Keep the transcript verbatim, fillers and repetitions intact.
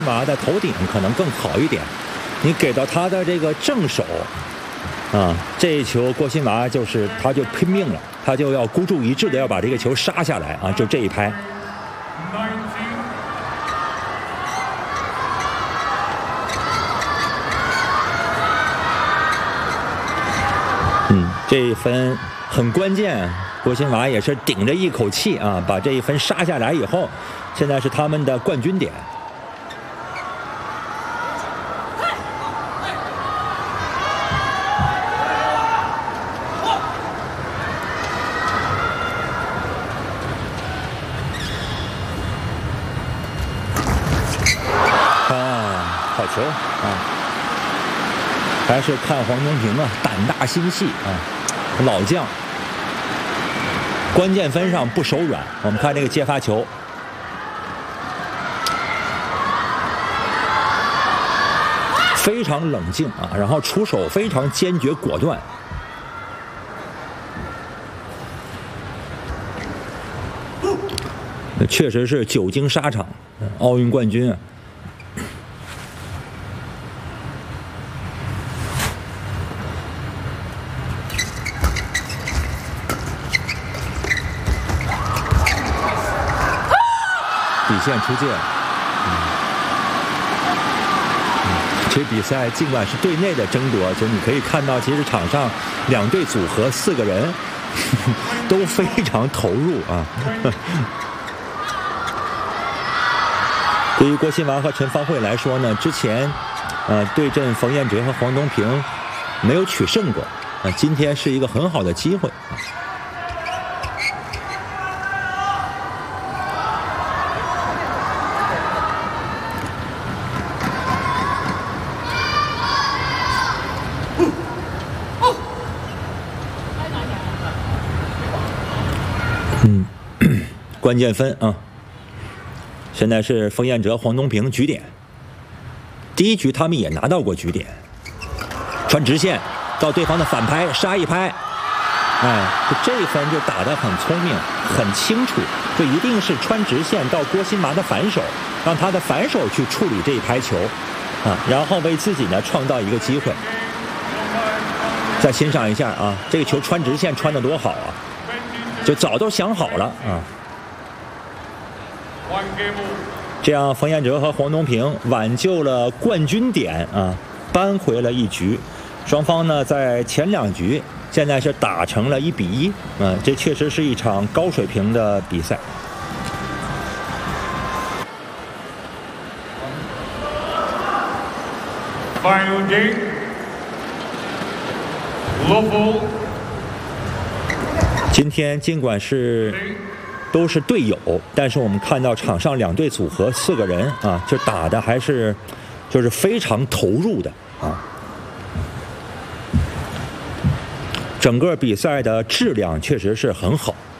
马的头顶可能更好一点，你给到他的这个正手，啊，这一球郭辛娃就是他就拼命了，他就要孤注一掷的要把这个球杀下来啊，就这一拍。嗯，这一分很关键，郭辛娃也是顶着一口气啊，把这一分杀下来以后，现在是他们的冠军点。啊，好球啊！还是看黄东平啊，胆大心细啊，老将。关键分上不手软，我们看这个接发球，非常冷静啊，然后出手非常坚决果断。确实是久经沙场，奥运冠军啊。底线出界，嗯嗯，这比赛尽管是队内的争夺，就你可以看到，其实场上两队组合四个人呵呵都非常投入啊。对于郭辛娃和陈芳慧来说呢，之前呃对阵冯彦哲和黄东平没有取胜过，啊，今天是一个很好的机会。嗯，关键分啊！现在是冯彦哲、黄东平局点。第一局他们也拿到过局点，传直线到对方的反拍杀一拍，哎，这一分就打得很聪明、很清楚，这一定是穿直线到郭辛娃的反手，让他的反手去处理这一拍球，啊，然后为自己呢创造一个机会。再欣赏一下啊，这个球穿直线穿得多好啊！就早都想好了啊，这样冯彦哲和黄东平挽救了冠军点啊，扳回了一局。双方呢在前两局现在是打成了一比一啊，这确实是一场高水平的比赛。 Final game. Local. 今天尽管是都是队友，但是我们看到场上两队组合四个人啊，就打的还是就是非常投入的啊。整个比赛的质量确实是很好。